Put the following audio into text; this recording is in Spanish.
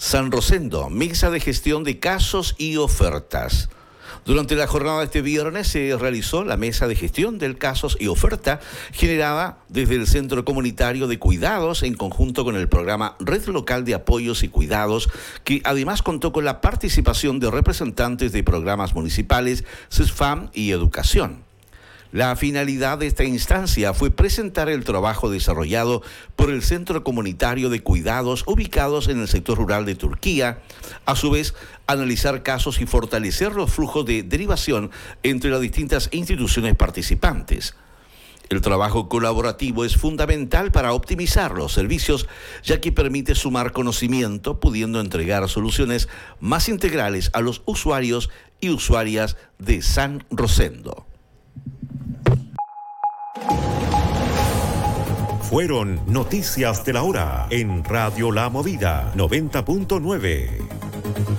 San Rosendo, mesa de gestión de casos y ofertas. Durante la jornada de este viernes se realizó la mesa de gestión de casos y oferta generada desde el Centro Comunitario de Cuidados en conjunto con el programa Red Local de Apoyos y Cuidados, que además contó con la participación de representantes de programas municipales, CESFAM y Educación. La finalidad de esta instancia fue presentar el trabajo desarrollado por el Centro Comunitario de Cuidados ubicados en el sector rural de Turquía, a su vez analizar casos y fortalecer los flujos de derivación entre las distintas instituciones participantes. El trabajo colaborativo es fundamental para optimizar los servicios, ya que permite sumar conocimiento, pudiendo entregar soluciones más integrales a los usuarios y usuarias de San Rosendo. Fueron noticias de la hora en Radio La Movida 90.9.